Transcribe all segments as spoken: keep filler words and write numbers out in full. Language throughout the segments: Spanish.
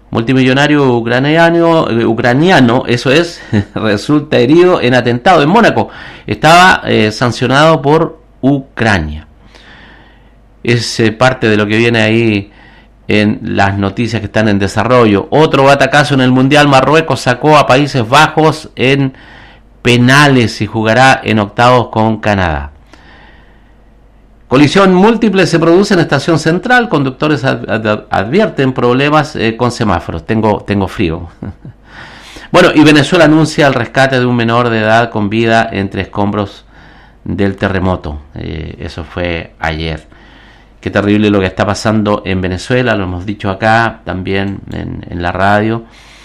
multimillonario ucraniano, eh, ucraniano, eso es, resulta herido en atentado en Mónaco. Estaba eh, sancionado por Ucrania. Es eh, parte de lo que viene ahí en las noticias que están en desarrollo. Otro batacazo en el Mundial. Marruecos sacó a Países Bajos en penales y jugará en octavos con Canadá. Colisión múltiple se produce en Estación Central. Conductores ad- ad- advierten problemas eh, con semáforos. Tengo, tengo frío. Bueno, y Venezuela anuncia el rescate de un menor de edad con vida entre escombros del terremoto. Eh, eso fue ayer. Qué terrible lo que está pasando en Venezuela. Lo hemos dicho acá también en, en la radio.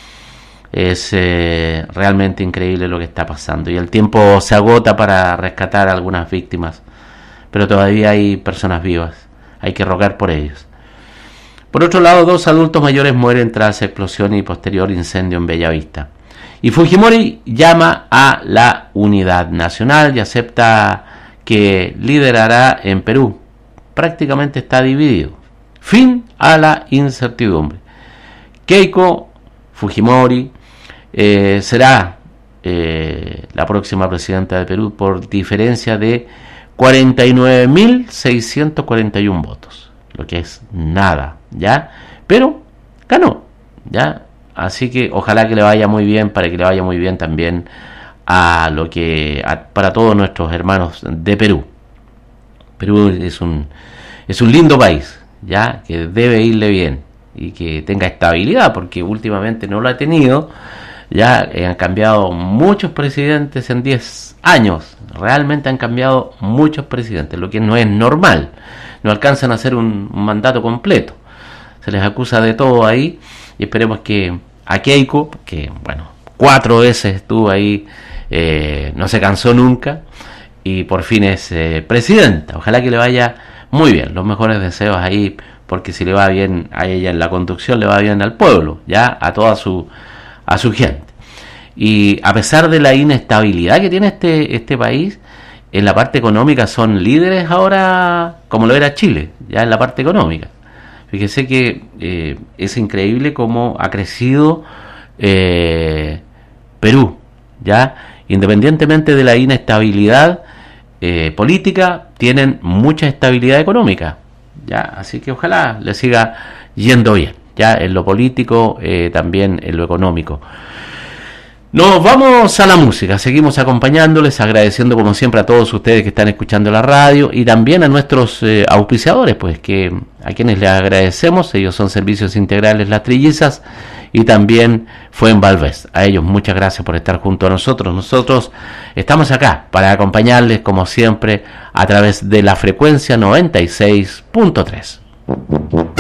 Es eh, realmente increíble lo que está pasando. Y el tiempo se agota para rescatar a algunas víctimas. Pero todavía hay personas vivas, hay que rogar por ellos. Por otro lado, dos adultos mayores mueren tras explosión y posterior incendio en Bellavista. Y Fujimori llama a la unidad nacional y acepta que liderará en Perú. Prácticamente está dividido. Fin a la incertidumbre. Keiko Fujimori eh, será eh, la próxima presidenta de Perú por diferencia de cuarenta y nueve mil seiscientos cuarenta y uno votos, lo que es nada, ¿ya? Pero ganó, ¿ya? Así que ojalá que le vaya muy bien, para que le vaya muy bien también a lo que a, para todos nuestros hermanos de Perú. Perú es un es un lindo país, ¿ya? Que debe irle bien y que tenga estabilidad, porque últimamente no lo ha tenido. Ya eh, han cambiado muchos presidentes en diez años. Realmente han cambiado muchos presidentes, lo que no es normal. No alcanzan a hacer un, un mandato completo. Se les acusa de todo ahí. Y esperemos que a Keiko, que bueno, cuatro veces estuvo ahí, eh, no se cansó nunca. Y por fin es eh, presidenta. Ojalá que le vaya muy bien. Los mejores deseos ahí, porque si le va bien a ella en la conducción, le va bien al pueblo, ya a toda su... a su gente. Y a pesar de la inestabilidad que tiene este este país, en la parte económica son líderes ahora, como lo era Chile, ya en la parte económica. Fíjese que eh, es increíble cómo ha crecido eh, Perú, ya independientemente de la inestabilidad eh, política, tienen mucha estabilidad económica, ya, así que ojalá le siga yendo bien, ya en lo político, eh, también en lo económico. Nos vamos a la música, seguimos acompañándoles, agradeciendo como siempre a todos ustedes que están escuchando la radio y también a nuestros eh, auspiciadores, pues que a quienes les agradecemos. Ellos son Servicios Integrales Las Trillizas y también Fuenvalvés. A ellos muchas gracias por estar junto a nosotros. Nosotros estamos acá para acompañarles como siempre a través de la frecuencia noventa y seis punto tres.